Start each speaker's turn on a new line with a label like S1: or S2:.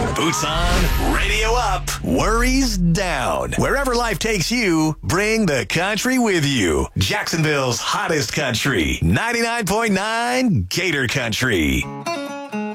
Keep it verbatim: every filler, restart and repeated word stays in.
S1: Boots on, radio up, worries down. Wherever life takes you, bring the country with you. Jacksonville's hottest country, ninety-nine point nine Gator Country.